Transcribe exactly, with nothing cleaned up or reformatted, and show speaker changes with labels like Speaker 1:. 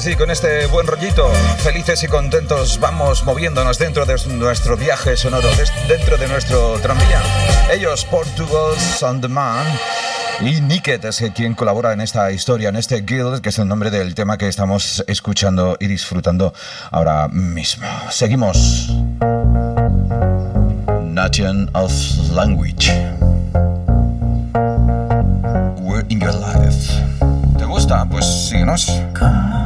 Speaker 1: así, con este buen rollito, felices y contentos, vamos moviéndonos dentro de nuestro viaje sonoro, dentro de nuestro tranvía. Ellos, Portugal's On Demand, y Niket es quien colabora en esta historia, en este Guild, que es el nombre del tema que estamos escuchando y disfrutando ahora mismo. Seguimos. Nation of Language. We're in your life. ¿Te gusta? Pues síguenos.